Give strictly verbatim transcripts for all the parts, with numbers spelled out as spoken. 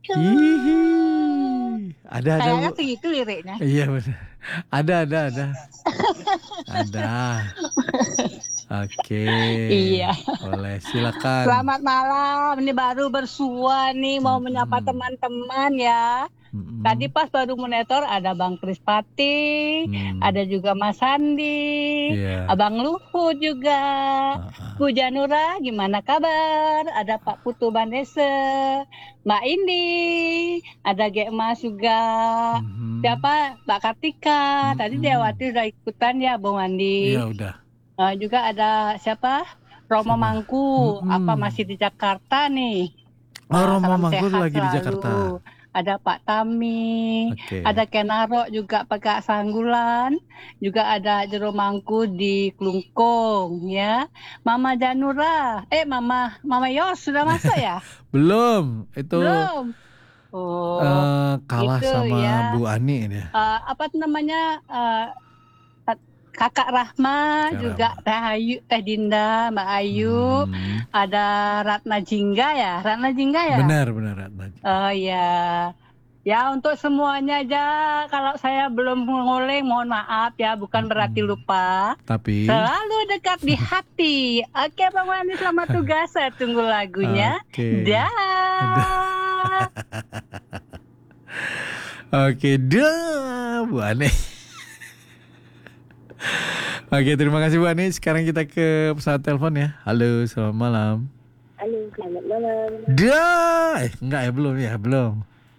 Hihi. Ada ada Kayaknya Bu. segitu liriknya. Iya benar. Ada ada ada. Ada. Oke. Iya. Boleh silakan. Selamat malam. Ini baru bersua nih mau Mm-mm. menyapa teman-teman ya. Mm-mm. Tadi pas baru monitor ada Bang Krispati, Hmm. ada juga Mas Sandi, Iya. Abang Luhut juga, Uh-uh. Bu Janura, gimana kabar? Ada Pak Putu Bandese, Mbak Indi, ada Gek Mas juga. Mhm. Siapa? Mbak Kartika. Tadi Mm-mm. Dewati udah ikutan ya, Bung Andi. Iya udah. Eh, juga ada siapa? Romo Siapa? Mangku. Mm-mm. Apa masih di Jakarta nih? Oh, Eh, Romo salam Mangku sehat lagi di Jakarta. selalu. Ada Pak Tami, Oke. ada Kenaro juga pakai Sanggulan, juga ada Jero Mangku di Klungkung ya. Mama Janura, eh Mama Mama Yos sudah masuk ya? Belum. Itu Belum. Oh, eh, kalah gitu sama ya. Bu Ani dia. Eh, apa tuh namanya? Eh, Kakak Rahma, Kakak juga Rahma. Teh Ayu, Teh Dinda, Mbak Ayu, Hmm. ada Ratna Jingga ya, Ratna Jingga ya. Benar benar Ratna. Oh ya, ya untuk semuanya aja. Kalau saya belum nguling, mohon maaf ya, bukan berarti Mm-mm. lupa. Tapi Selalu dekat di hati. Oke Bang Wandi, selamat tugas. Saya tunggu lagunya. Oke. Dah. Oke, dah Bu Ani. Oke, terima kasih Bu Ani. Sekarang kita ke pesawat telepon ya. Halo, selamat malam. Halo, selamat malam. Dah, eh enggak ya belum ya belum.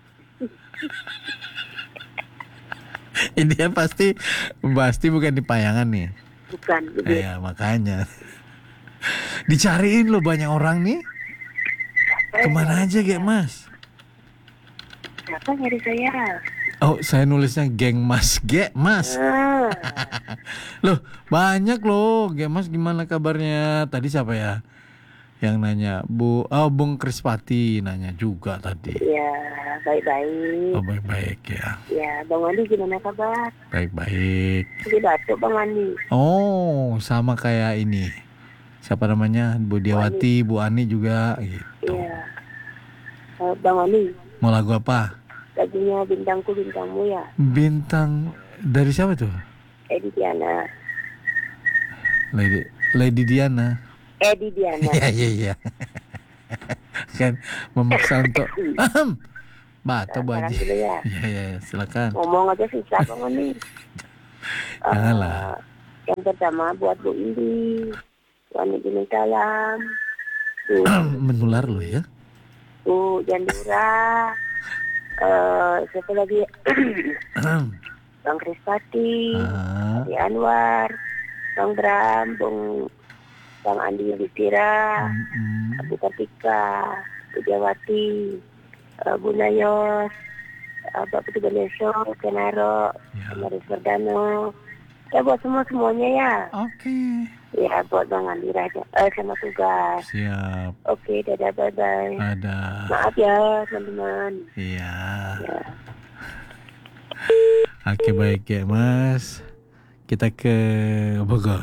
Ini ya pasti pasti bukan di Payangan nih. Bukan, gitu. Iya makanya. Dicariin loh banyak orang nih. Kemana aja Gek Mas? Siapa nyari saya? Oh, saya nulisnya geng Mas Gek Mas. Ah, Loh, banyak loh. Gek Mas gimana kabarnya? Tadi siapa ya? Yang nanya, Bu, oh Bung Krispati nanya juga tadi. ya, baik-baik. Oh, baik-baik ya. Ya, Bang Wandi gimana kabar? Baik-baik. Lagi batuk Bang Wandi. Oh, sama kayak ini. Siapa namanya? Bu Diawati, Bu Ani juga gitu. Iya. Eh, Bang Wandi, Mau lagu apa? lagunya Bintangku Bintangmu ya, Bintang dari siapa tuh? Edi Diana. Lady Lady Diana. Edi Diana. Iya iya iya. Kan memaksa untuk ahem. Batuk Bu Saran Haji. dulu ya. Iya iya silakan. Ngomong aja susah Bang Wandi. Janganlah. Eh, yang pertama buat Bu Indi, Bu Ani Gunung Salam, Bu, Menular lo ya. Bu Jandura, eh siapa lagi? Bang Krispati, Ah, Adi Anwar, Bang Bram, Bang Bang Andi Yudhistira, mm-mm. Bu Kartika, Bu Jawati, eh, Bu Nayos, eh, Bapak Putu Ganeso, Kenaro, Ya. Maris Wardano. Ya buat semua semuanya ya. Oke. Ya buat Bang Andi Raja, eh, sama tugas. Siap. Oke, dadah, bye-bye. Ada. Maaf ya teman-teman. Iya. Ya. Oke baik ya Mas. Kita ke Bogor.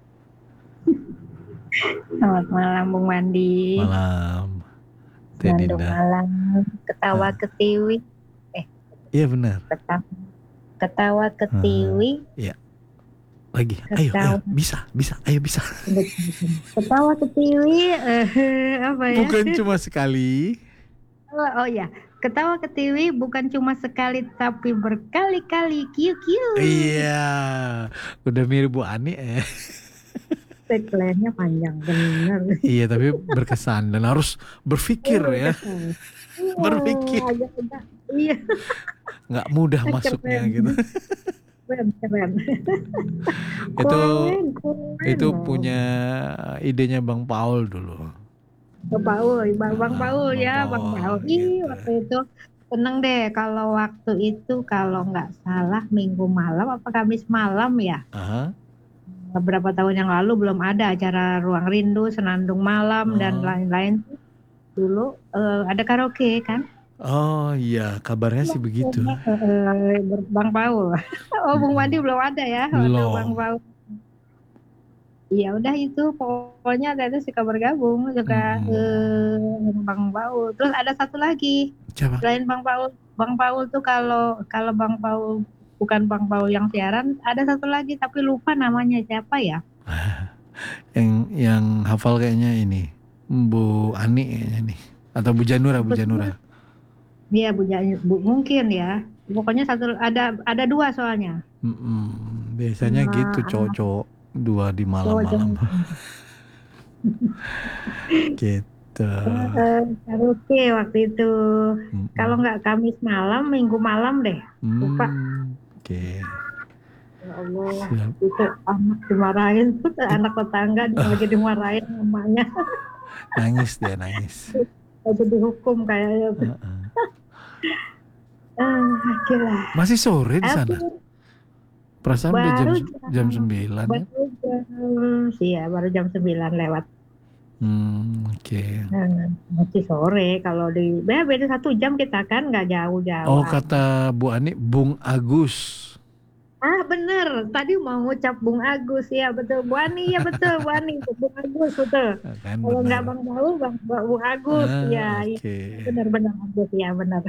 Selamat malam Bung Wandi. Malam. Teh Bandung Dinda. malam. Ketawa Ah. ketiwi. Iya benar. Ketawa, ketawa ketiwi. Iya. Lagi. Ayo, ayo. Bisa, bisa. Ayo bisa. Ketawa ketiwi. Eh, apa ya? Bukan cuma sekali. Oh, oh ya. Ketawa ketiwi bukan cuma sekali tapi berkali-kali. Kiu kiu. Iya. Udah mirip Bu Ani eh. Tagline-nya panjang bener. Iya tapi berkesan dan harus berpikir ya. Berpikir. Agak-agak. Iya. Nggak mudah Keren. masuknya gitu. Keren, keren. Itu Keren, keren itu loh. punya idenya Bang Paul dulu. Bang Paul, Bang, Bang Ah, Paul Bang ya, Bang Paul, Paul. Ih, gitu. waktu itu seneng deh kalau waktu itu kalau nggak salah Minggu malam apa Kamis malam ya. Aha. Beberapa tahun yang lalu belum ada acara Ruang Rindu, Senandung Malam dan Oh. lain-lain. Dulu eh, ada karaoke kan? Oh iya, kabarnya sih begitu. Eh, Bang Paul. Oh, Bung Wandi belum ada ya. Waktu Belum. Bang Paul. Iya udah itu pokoknya ada suka bergabung suka Hmm. eh, Bang Paul. Terus ada satu lagi Siapa? Selain Bang Paul, Bang Paul tuh kalau kalau Bang Paul bukan Bang Paul yang siaran, ada satu lagi tapi lupa namanya siapa ya? Yang yang hafal kayaknya ini Bu Ani kayaknya nih. Atau Bu Janura, Bu Janura. Iya Bu, Ja- Bu mungkin ya. Pokoknya satu ada ada dua soalnya. Mm-mm. Biasanya gitu Sama cowok-cowok dua di cowok malam-malam. Gitu. eh, karaoke waktu itu. Kalau Mm-mm. nggak Kamis malam, Minggu malam deh. Lupa. Hmm, oke. Ya Allah, Siap. itu anak dimarahin tuh anak tetangga lagi dimarahin mamanya. Nangis dia nangis. Lagi dihukum kayaknya. Heeh. Ah, gila. Masih sore di Aku sana. Perasaan udah jam baru jam jam sembilan ya. baru jam iya baru jam sembilan lewat. Hmm, oke. Nah, masih sore kalau di ya beda satu jam kita kan nggak jauh-jauh. Oh, amat. kata Bu Ani Bung Agus. Ah bener, tadi mau ngucap Bung Agus ya betul, Bu Ani ya betul, Bu Ani Bung Agus betul. Ah, kan Kalau nggak benar. Bang Paul, Bang Bung Agus Ah, ya, iya. oke. Benar-benar Agus ya benar.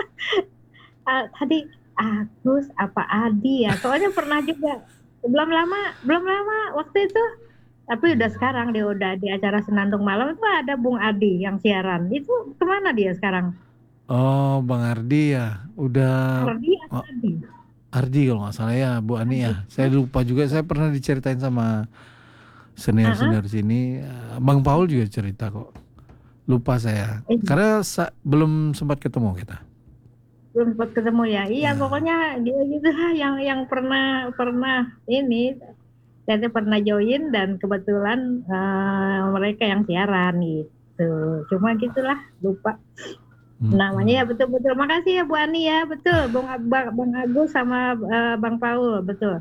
Ah, tadi Agus apa Adi ya? Soalnya pernah juga belum lama, belum lama waktu itu. Tapi udah sekarang dia udah di acara Senandung Malam itu ada Bung Adi yang siaran. Itu kemana dia sekarang? Oh, Bang Ardi ya. Udah Ardi atau oh, Adi? Ardi kalau nggak salah ya, Bu Ani ya. Saya lupa juga. Saya pernah diceritain sama senior-senior sini. Eh, Bang Paul juga cerita kok. Lupa saya. Eh. Karena sa- belum sempat ketemu kita. Belum sempat ketemu ya. Iya, Ya. pokoknya gitu gitu lah yang yang pernah pernah ini saya pernah join dan kebetulan eh, mereka yang siaran gitu. Cuma gitulah lupa Hmm. namanya ya betul-betul. Makasih ya Bu Ani ya betul. Bang Bang, Bang Agus sama eh, Bang Paul betul.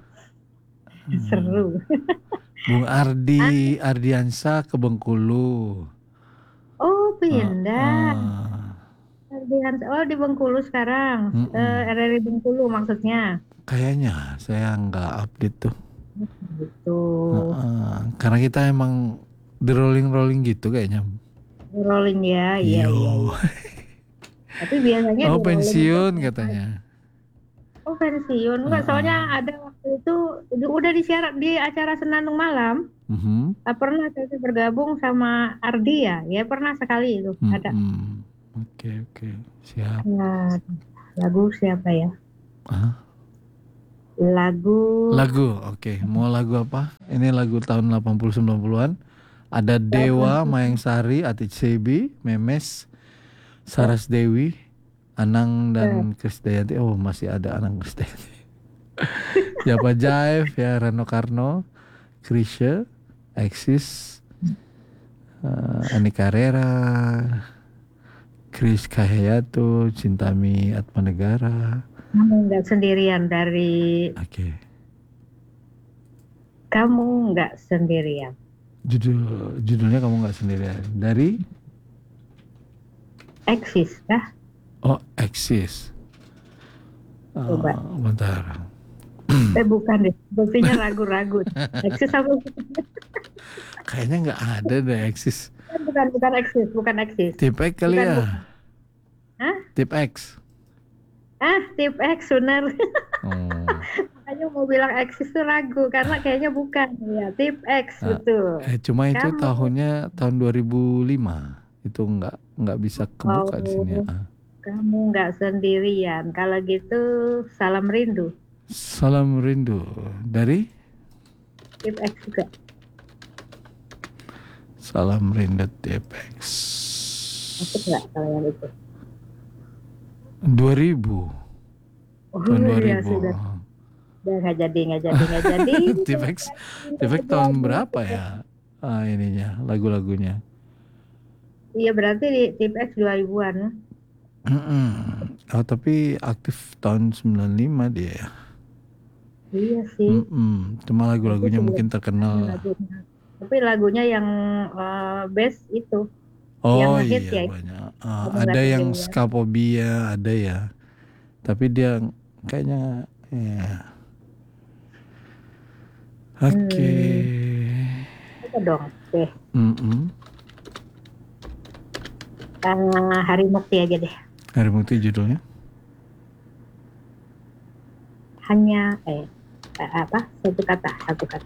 Seru. Bung Ardi Ardiansa ke Bengkulu. Oh pindah. Ah, Ardian- Oh di Bengkulu sekarang. Mm-mm. Eh, R R I Bengkulu maksudnya. kayaknya saya nggak update tuh. Gitu. Ah, karena kita emang di rolling-rolling gitu kayaknya. Rolling ya, iya Yo. iya. iya. Tapi biasanya Oh di rolling pensiun itu- katanya. Oh pensiun, enggak Uh-uh. soalnya ada waktu itu di- udah disiaran di acara Senandung Malam. Mhm. Ah, pernah saya bergabung sama Ardi ya, ya pernah sekali itu ada. Mm-mm. Oke oke siap. Nah, lagu siapa ya? Hah? Lagu Lagu oke. Mau lagu apa? Ini lagu tahun delapan puluh sembilan puluhan. Ada Dewa, Mayang Sari, Ati Cebi, Memes, Saras Dewi, Anang dan Krisdayanti. Oh masih ada Anang Krisdayanti. Japa Jive ya, Rano Karno, Krisya, Exis, uh, Ani Carrera, Kris Kahayato, Cintami Atmanegara. Kamu nggak sendirian dari Oke. kamu nggak sendirian. Judul judulnya kamu nggak sendirian. Dari Eksis kah? oh Exis. Uh, Coba. bentar. Eh bukan deh, sepertinya ragu-ragu. Eksis apa? Kayaknya nggak ada deh Exis. Bukan bukan Eksis, bukan Eksis. Tip X kali Bukan, ya. bukan. Hah? Tip X. Ah, tip X benar. Oh. Makanya mau bilang Eksis tuh ragu karena kayaknya bukan. Ya, tip X Ah, betul. Eh cuma itu Kamu. tahunnya tahun dua ribu lima. Itu nggak nggak bisa kebuka di sini. Oh. Ah. Kamu nggak sendirian. Kalau gitu salam rindu. Salam rindu dari Tip X juga. Salam rindu Tip X. Masuk nggak kalau yang itu? dua ribu. Oh Tahun iya dua ribu. sudah. Udah nggak jadi nggak jadi nggak jadi. Tip X, Tip X tahun berapa ya? Ah, ininya lagu-lagunya. Iya berarti di tip X dua ribuan. Mm-mm. Oh tapi aktif tahun sembilan puluh lima dia ya. Iya sih. Mm-mm. Cuma lagu-lagunya Tapi mungkin terkenal. Lagunya. Tapi lagunya yang uh, best itu. Oh yang iya hit ya. banyak. Ah, Kamu ada nggak yang sendirian. Skapobia, ada ya. Tapi dia kayaknya ya. Oke. Apa dong? Oke. Mm-mm. Uh, Hari Mukti aja deh. Hari Mukti judulnya? Hanya eh eh, apa? Satu kata, satu kata.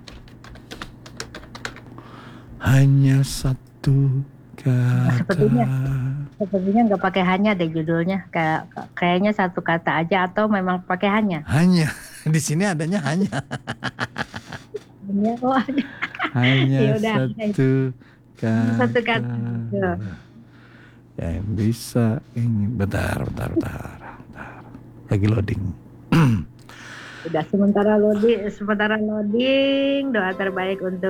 Hanya satu kata. Sepertinya sepertinya nggak pakai hanya deh judulnya. Kayak kayaknya satu kata aja atau memang pakai hanya. Hanya. Di sini adanya hanya. Hanya oh ada. Hanya Ya udah, satu kata. Satu kata. Tuh. Yang bisa ini. Bentar, bentar, bentar, bentar. Lagi loading. Udah sementara loading, sementara loading, doa terbaik untuk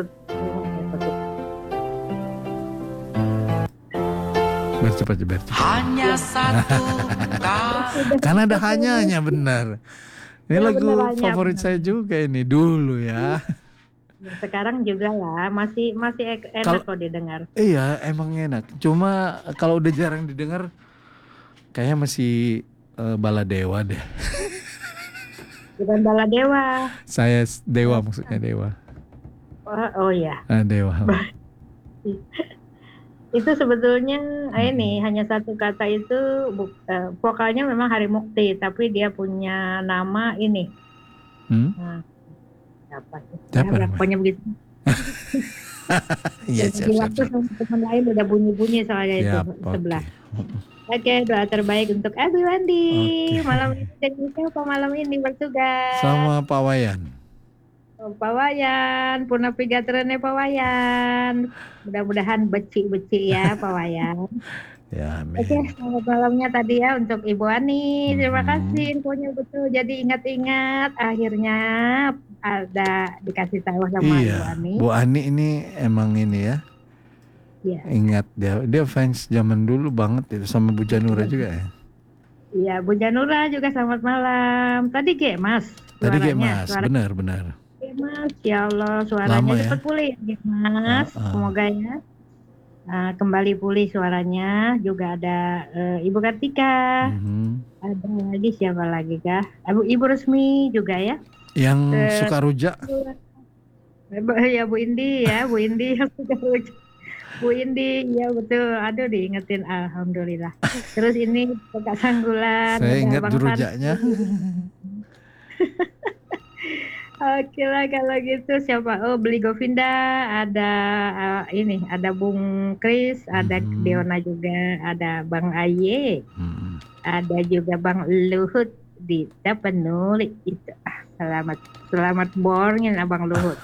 Biar cepat, biar cepat. Hanya satu kata. Karena ada hanyanya, benar. Ini Ya, lagu benar, hanya, favorit benar. saya juga ini dulu ya. sekarang juga lah, masih masih ek- enak Kalau- kok didengar. Iya, emang enak. Cuma kalau udah jarang didengar, kayaknya masih eh, Baladewa deh. Bukan Baladewa. Saya s- Dewa maksudnya Dewa. Oh, oh ya, Ah, Dewa. itu sebetulnya eh, ini hanya satu kata itu bu- eh, vokalnya memang Hari Mukti, tapi dia punya nama ini. Hmm? Nah, apa? Siapa Ya, namanya? pokoknya begitu. Iya, Di siap, siap, waktu siap. sama teman lain udah bunyi-bunyi soalnya itu Siap, sebelah. oke. Oke, doa terbaik untuk Abi Wandi. Oke. Malam ini jadi siapa malam ini bertugas? Sama Pak Wayan. Oh, Pawayan, Purna Pigatrene Pawayan. Mudah-mudahan beci-beci ya Pawayan. Ya, amin. Oke, selamat malamnya tadi ya untuk Ibu Ani. Terima Mhm. kasih infonya betul. Jadi ingat-ingat akhirnya ada dikasih tahu sama Ibu Iya, Ani. Bu Ani ini emang ini ya. Iya. Ingat dia, dia fans zaman dulu banget itu sama Bu Janura juga ya. Iya, Bu Janura juga selamat malam. Tadi Ge, Mas. Tadi kayak suaranya, Mas, suara benar-benar. Ge, Mas. Ya Allah, suaranya Lama ya? cepat pulih ya, Ge, Mas. Ah, ah. Semoga ya. uh, kembali pulih suaranya. Juga ada uh, Ibu Kartika. Mhm. Ada lagi siapa lagi kah? Ibu Ibu Resmi juga ya. Yang Eh, suka rujak. Ya Bu Indi ya, Bu Indi yang sudah lucu. Bu Indi, ya betul. Aduh diingetin, alhamdulillah. Terus ini Kak Sanggulan. Saya ada ingat Bang rujaknya. Oke lah kalau gitu siapa? Oh beli Govinda, ada uh, ini, ada Bung Kris, ada Mhm. Deona juga, ada Bang Aye, Hmm. ada juga Bang Luhut di penulis itu. Ah, selamat selamat borngin Abang Luhut.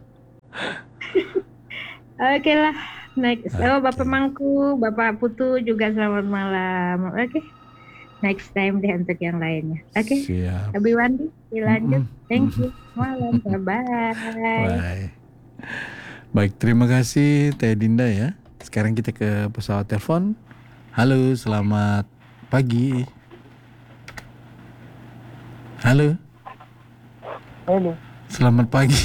Oke lah, next. Oh Bapak Mangku, Bapak Putu juga selamat malam. Oke, next time deh untuk yang lainnya. Oke. Siap. Abi Wandi, dilanjut. Mm-mm. Thank you. Malam. Bye-bye. Bye. Baik, terima kasih Teh Dinda ya. Sekarang kita ke pesawat telepon. Halo, selamat pagi. Halo, Halo. selamat pagi.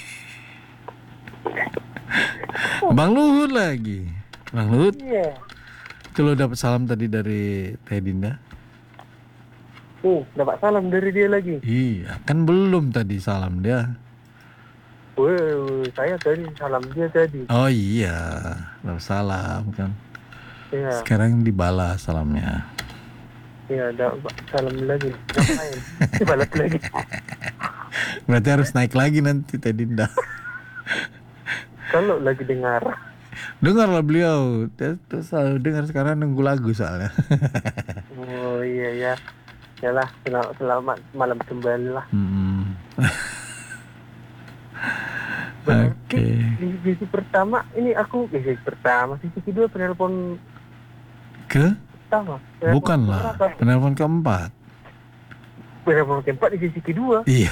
Bang Luhut lagi. Bang Luhut, Iya. itu lo dapat salam tadi dari Teh Dinda? Nih, dapat salam dari dia lagi. Iya, kan belum tadi salam dia. Wah, saya tadi salam dia tadi. Oh iya, dapat salam kan. Iya, Sekarang dibalas salamnya. iya, dapat salam lagi. Ngapain? Balas lagi. Berarti harus naik lagi nanti Teh Dinda. Kalau lagi dengar. Dengarlah beliau. Dia tuh selalu dengar, sekarang nunggu lagu soalnya. Oh iya ya. Yalah, selamat, selamat malam kembali lah. Hmm. Berarti Oke. di sesi pertama ini aku eh, sesi pertama, sesi kedua penelpon Ke? pertama. Penelpon Bukan lah. keberapa? Penelpon keempat. Penelpon keempat di sesi kedua. Iya.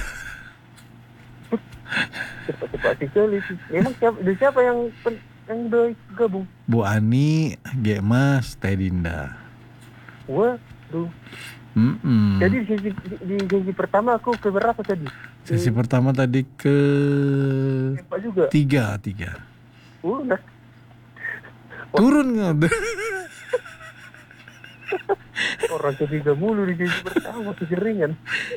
Cepat-cepat sekali. Memang siapa, dari siapa yang pen- yang udah gabung? Bu Ani, G Mas, Teh Dinda. Waduh. Mm-mm. Jadi di sesi, di sesi pertama aku ke berapa tadi? Sesi pertama tadi ke Keempat juga. tiga, tiga. Uh, udah. Turun nggak? Orang ketiga mulu di sesi pertama keseringan.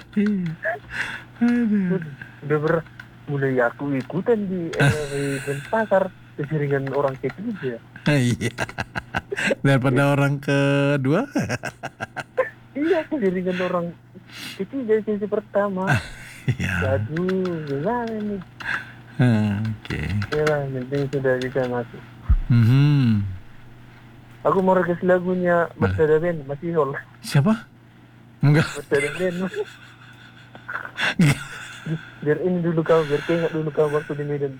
Aduh. Udah ber mulai aku ikutan di eh, di pasar keseringan orang ketiga. Iya. Daripada orang kedua. Iya, aku jaringan orang ketiga sesi pertama. Iya. Aduh, gimana nih? Ah, Oke. Ya lah, yang penting sudah bisa masuk. Mhm. Aku mau request lagunya Bersada Band, masih hol. Siapa? Enggak. Bersada Band. Biar ini dulu kau, biar keingat dulu kau waktu di Medan.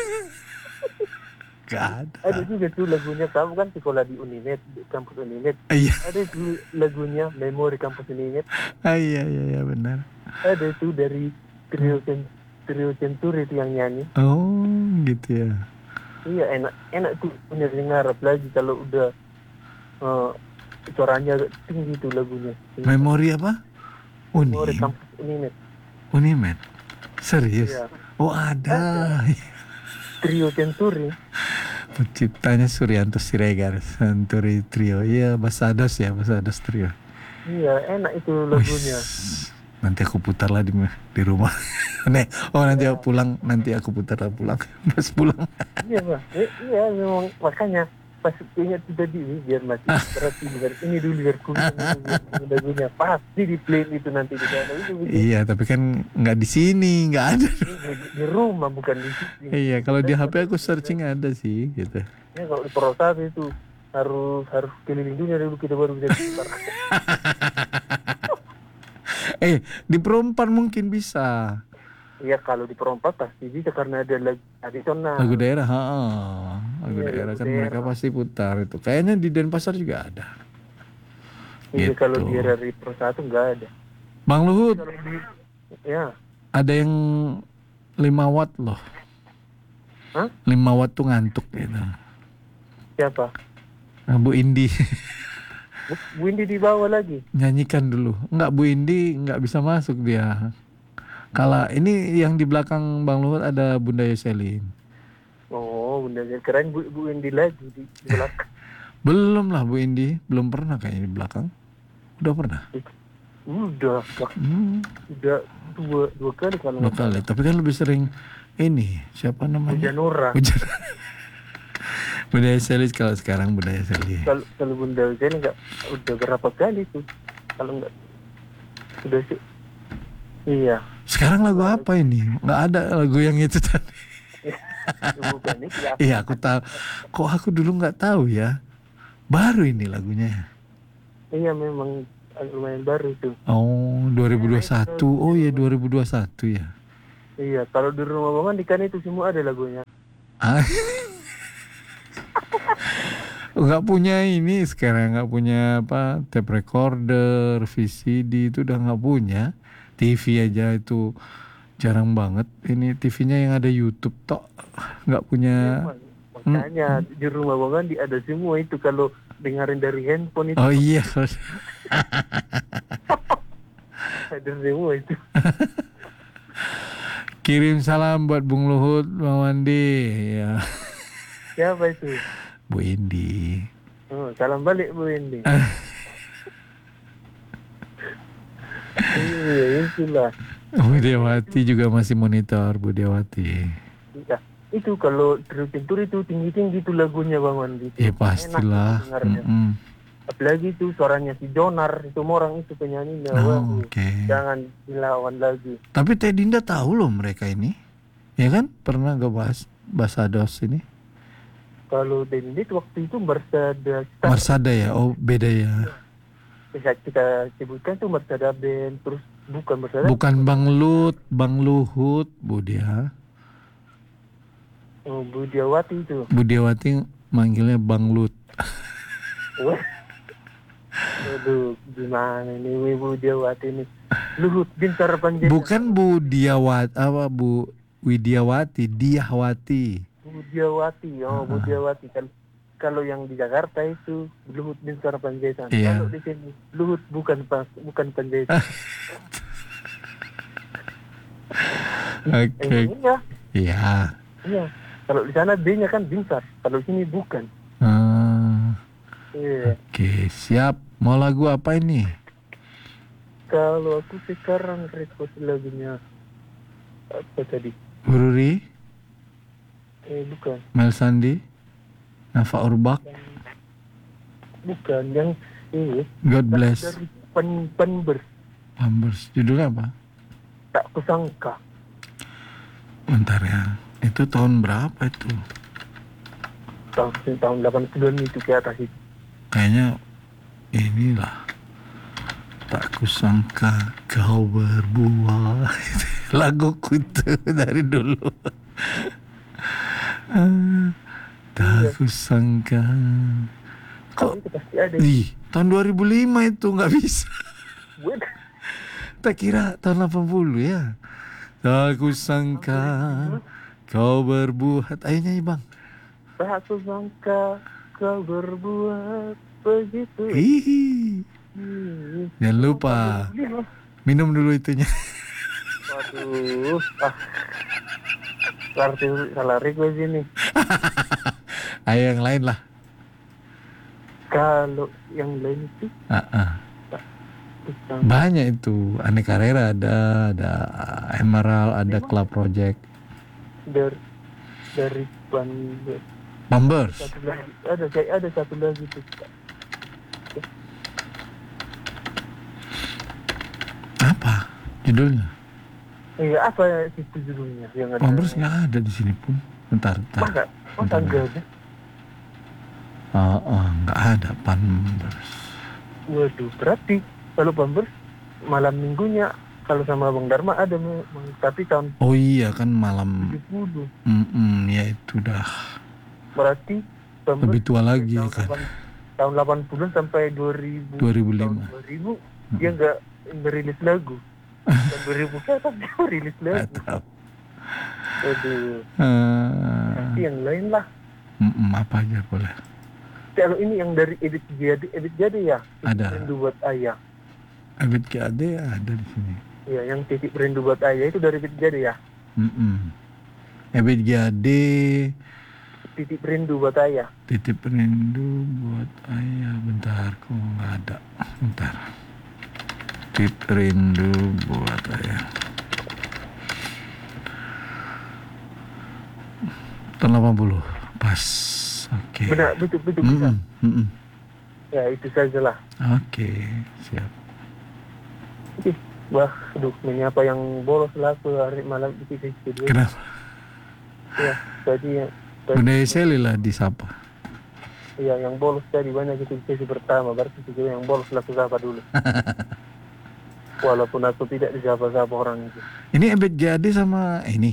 Gak ada. Ada juga tuh lagunya, kamu kan sekolah di Unimed, di kampus Unimed. Iya. Ada tuh lagunya Memori Kampus Unimed. Ah, iya iya iya benar. Ada tuh dari trio Cen- trio Century itu yang nyanyi. Oh, gitu ya. Iya, enak enak tuh punya dengar lagi kalau udah uh, suaranya agak tinggi tuh lagunya. Memori apa? Memori Uni. Kampus Unimed. Unimed. Serius? Iya. Oh, ada. Trio Century. Penciptanya Suryanto Siregar, Santuri Trio. Iya, Basados ya, Basados Trio. Iya, enak itu lagunya. Wih, nanti aku putar lah di, di rumah. Nih, oh nanti aku pulang, nanti aku putar lah pulang. Pas pulang. Iya, Pak. Eh, iya, memang makanya pas ingat itu tadi nih, biar masih berarti biar ini dulu biar kuliah dulu, lagunya pasti di play itu nanti di sana itu begitu. Iya, tapi kan nggak di sini, nggak ada. di, di rumah bukan di sini. Iya, kalau di H P aku searching ada sih, gitu. Ya kalau di Purwosari itu harus harus keliling dunia dulu kita baru bisa putar. Eh, di perempat mungkin bisa. Iya kalau di perempat pasti bisa karena ada lagu tradisional. Lagu daerah, ha, lagu Iya, daerah lagu kan daerah. mereka pasti putar itu. Kayaknya di Denpasar juga ada. Iya Gitu. kalau di dari Pro satu nggak ada. Bang Luhut, Kalau di ya ada yang lima watt loh. Hah? lima watt tuh ngantuk gitu. siapa? Nah, Bu Indi Bu, Bu Indi di bawah lagi. nyanyikan dulu. Enggak, Bu Indi enggak bisa masuk dia. Kalau ini yang di belakang Bang Luhut ada Bunda Yoselin. Oh, bunda keren Bu, Bu Indi lagi di, di belakang. Belum lah Bu Indi, belum pernah kayaknya di belakang. Udah pernah? Udah, wah, Hmm, udah dua dua kali kalau dua nggak kali. Tapi kan lebih sering ini siapa namanya? Janura. Hujan. Bunda Yoselin kalau sekarang Bunda Yoselin. Kalau kalau Bunda Zen nggak udah berapa kali tuh? Kalau nggak sudah sih. Iya. Sekarang lagu apa ini? Nggak ada lagu yang itu tadi. Bukan ini ya. Iya aku tahu. Kok aku dulu nggak tahu ya? Baru ini lagunya. Iya memang lumayan baru tuh. Oh dua ribu dua puluh satu. Oh iya dua ribu dua puluh satu ya. Iya, kalau di rumah Bang Andi kan itu semua ada lagunya. Ah. Nggak punya ini sekarang, nggak punya apa tape recorder, V C D itu udah nggak punya. T V aja itu jarang banget. Ini T V-nya yang ada YouTube tok, nggak punya. Makanya di rumah Bang Andi ada semua itu kalau dengerin dari handphone itu Oh iya. ada semua itu. Kirim salam buat Bung Luhut, Bang Wandi. Ya. Siapa itu? Bu Indi. Oh, salam balik Bu Indi. Iya, itulah. Bu Dewati juga masih monitor, Bu Dewati. Ya, itu kalau Trio Century itu tinggi-tinggi itu lagunya Bang Andi. Ya pastilah. Enak dengarnya. Mm-mm. Apalagi itu suaranya si Jonar, itu orang itu penyanyinya. Oh, Waduh, oke. jangan dilawan lagi. Tapi Teh Dinda tahu loh mereka ini. Ya kan? Pernah gak bahas Basados ini? Kalau Dendi waktu itu Marsada Marsada ya? Oh beda ya. bisa kita sebutkan tuh Marsada Band, terus bukan Marsada. Bukan Bang Lut, Bang Luhut, Bu Dia. Oh, Budiawati itu. Bu Dewati manggilnya Bang Lut. Wah. Aduh, gimana ini Ibu Budiawati ini? Luhut Bintang Panjaitan. Bukan Bu Diawati, apa Bu Widiawati, Diahwati. Budiawati, oh Budiawati kan. Kalau yang di Jakarta itu Luhut Bintang Panjaitan. Iya. Kalau di sini Luhut bukan pas, bukan Panjaitan. Oke. Eh, iya, Iya. iya. Kalau di sana B-nya kan Binsar, kalau sini bukan. Ah, Iya. Oke, siap. Mau lagu apa ini? Kalau aku sekarang request lagunya apa tadi? Hururi, Eh bukan, Mel Sandi, Nafa Urbak, bukan yang ini. God Bless. Dari pen, Penbers. Pampers. Judulnya apa? Tak kusangka. Bentar ya. Itu tahun berapa itu? Tahun tahun delapan puluhan itu ke atas itu. Kayaknya inilah. Tak kusangka kau berbuah. Laguku itu dari dulu. Ah, tak kusangka. Kok Kok itu pasti ada. Ih, tahun dua ribu lima itu nggak bisa. Buat Tak kira tahun delapan puluh ya. Tak kusangka kau berbuat. Ayo nyanyi bang. tak kusangka kau berbuat begitu. Hihi. Hmm. Jangan lupa minum dulu itunya. Waduh, ah. Berarti salah request ini. Ayo yang lain lah. Kalau yang lain itu Ah, ah. kusangka. Banyak itu. Aneka Rera ada, ada Emerald, ada Club Project. dari dari Penbers. Pampers. Satu lagi ada kayak ada satu lagi tuh. Apa judulnya? Iya apa itu judulnya yang ada? Pampers nggak ada di sini pun. Bentar, bentar. Masa masa enggak ada? Oh, oh, nggak ada Pampers. Waduh, berarti kalau Pampers malam minggunya kalau sama Bang Dharma ada me- me- tapi tahun Oh iya kan malam. tujuh puluh. Mm-mm, ya itu dah Berarti Pampers lebih tua lagi tahun kan. delapan tahun delapan puluhan sampai dua ribu. dua ribu lima. Tahun dua ribu dia enggak merilis lagu. Tahun dua ribu ke atas dia merilis lagu. Atau Waduh, uh, pasti yang lain lah. mm-mm, apa aja boleh. Kalau ini yang dari Edit Jadi, Edit Jadi ya. Ada. Rindu buat ayah. Abid K A D ada di sini. Iya, yang titik rindu buat ayah itu dari Edit Jadi ya. Mm-mm. Abid G A D Titik rindu buat ayah. titip rindu buat ayah. Bentar, kok nggak ada. Bentar. Titip rindu buat ayah. Tahun delapan puluh. Pas. Oke. Benar, betul betul bisa. Mm-mm, mm-mm. Ya itu sajalah. Oke, siap. Ih, wah, aduh, menyapa yang bolos lah aku hari malam di sisi kedua. Kenapa? Ya, tadi yang tadi, Bunda Eseli lah disapa. ya, yang bolos tadi banyak itu di sesi pertama, berarti juga yang bolos lah aku sapa dulu. Walaupun aku tidak disapa-sapa orang itu. Ini Abid G A D sama ini.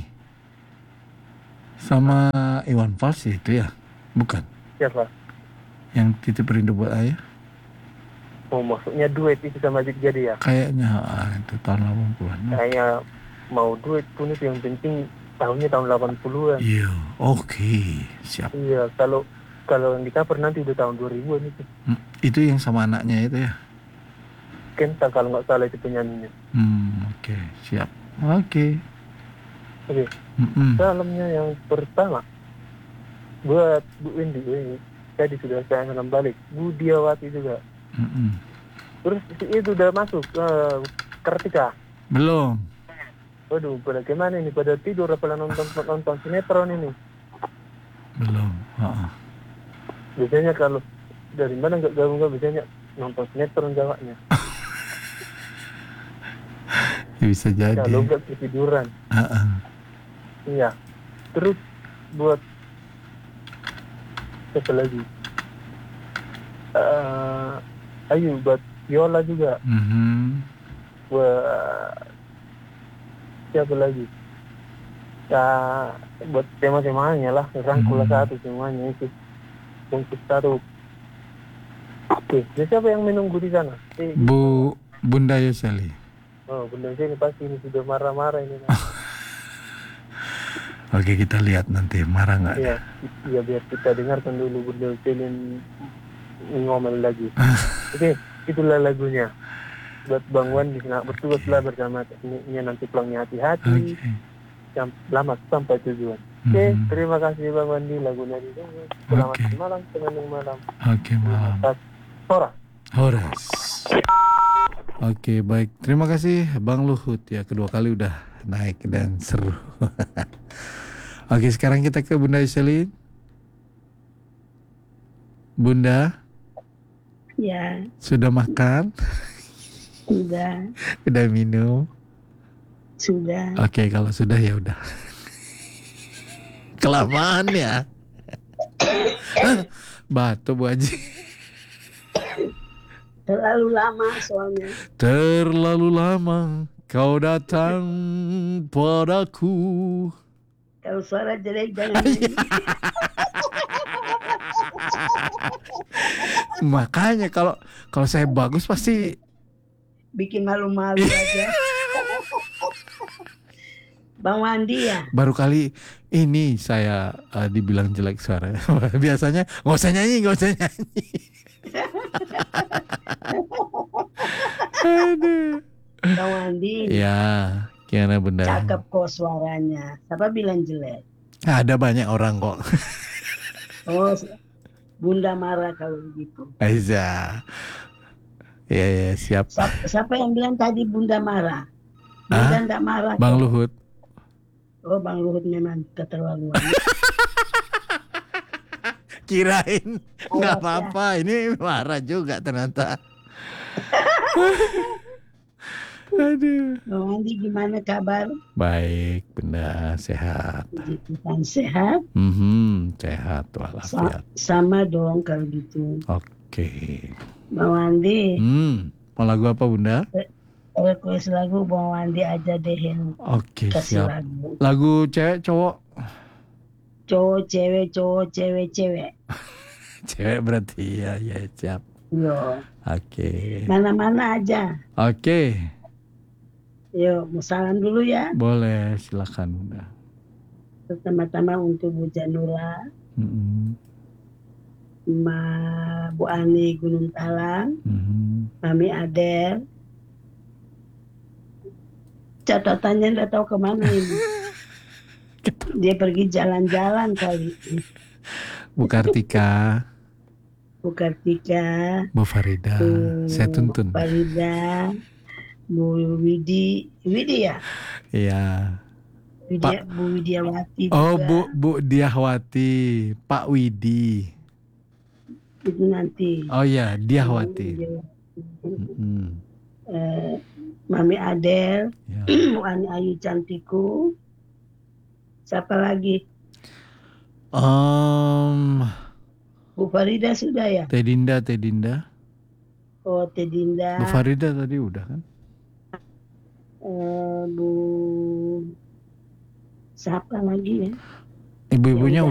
Sama Iwan Fals itu ya? Bukan. Siapa? Yang titip rindu buat ayah? Oh, maksudnya duet itu sama Edit Jadi ya? Kayaknya ah, itu tahun delapan puluhan. Kayaknya mau duet pun itu yang penting tahunnya tahun delapan puluhan. Iya, oke, siap. Iya, kalau kalau yang di cover nanti udah tahun dua ribuan itu. Hmm, itu yang sama anaknya itu ya? Kenta kalau nggak salah itu penyanyinya. Hmm, oke, siap. Oke. Oke, Mm-mm. salamnya yang pertama buat Bu Wendy. Eh, tadi sudah saya salam balik. Bu Diawati juga. Mm-mm. Terus itu udah masuk ke Kartika. Belum. Waduh, pada gimana ini? Pada tidur apa nonton nonton sinetron ini? Belum. Ha-ha. Biasanya kalau dari mana nggak gabung biasanya nonton sinetron jawabnya. Ya, bisa jadi. Kalau nggak ketiduran. Ha-ha. Iya. Terus buat siapa lagi? Uh, ayo buat Yola juga. Mhm. Buat siapa lagi? Ya buat tema-temanya lah. Rangkul Hmm. satu semuanya itu. Untuk satu. Oke, jadi siapa yang menunggu di sana? Eh, Bu Bunda Yoseli. Oh, bunda ini pasti ini sudah marah-marah ini. Oke, kita lihat nanti marah nggak? Iya, iya biar kita dengarkan dulu bunda Selin ngomel lagi. Oke, itulah lagunya. Buat Bang Wan di sana bertugaslah bersama tekniknya nanti pulangnya hati-hati. Oke. Jam selamat sampai tujuan. Oke, Mhm. terima kasih Bang Wandi lagunya di sini. Selamat Oke. malam, semangat malam. Oke, malam. Sora. Horas. Oke, baik. Terima kasih Bang Luhut ya, kedua kali udah naik dan seru. Oke, sekarang kita ke Bunda Iselin. Bunda, Ya, sudah makan? Sudah, Udah minum? sudah. Oke, kalau sudah ya udah. Kelamaan ya. Batu Bu Haji. Terlalu lama soalnya. Terlalu lama kau datang padaku. Kalau suara jelek jangan nyanyi. Makanya kalau kalau saya bagus pasti Bikin malu-malu aja. Bang Wandi ya? baru kali ini saya uh, dibilang jelek suara. Biasanya nggak usah nyanyi, nggak usah nyanyi. Aduh. Bang Wandi. Ya, gimana Bunda? Cakep kok suaranya. Siapa bilang jelek? Ada banyak orang kok. Oh, Bunda marah kalau begitu. Aiza. Ya, ya, siap. Siapa, siapa yang bilang tadi Bunda marah? Bunda Ah, enggak marah. Bang kok. Luhut. Oh, Bang Luhut memang keterlaluan. Kirain nggak Awas ya. apa-apa. Ini marah juga ternyata. Aduh. Bang Wandi gimana kabar? Baik, Bunda sehat. Puji Tuhan sehat. Mhm, sehat Sa- walafiat. sama dong kalau gitu. Oke. Bang Wandi, Hmm, mau lagu apa Bunda? request lagu Bang Wandi aja deh yang Oke, kasih siap. lagu. Lagu cewek cowok? Cowok cewek cowok cewek cewek. Cewek berarti ya, ya siap. Yo, Oke. mana-mana aja. Oke, Yo, mau salam dulu ya. boleh silakan Bunda. Pertama-tama untuk Bu Janura, Mhm, Ma Bu Ani Gunung Talang, mhm. Mami Adel. Catatannya nggak tahu kemana ini. Dia pergi jalan-jalan kali. Bu Kartika, Bu Kartika, Bu Farida, Bu saya tuntun. Farida, Bu Widi, Widi ya? Iya. Widya, Bu Widiawati Oh, juga. Bu Bu Diahwati, Pak Widi. Itu nanti. Oh ya, Diahwati. Widiawati. Mhm, Eh, Mami Adel, ya. Bu Ani Ayu Cantiku. Siapa lagi? Om, Bu Farida sudah ya? Teh Dinda, Teh Dinda. Oh, Teh Dinda. Bu Farida tadi udah kan? Eh, Bu siapa lagi ya? Ibu-ibunya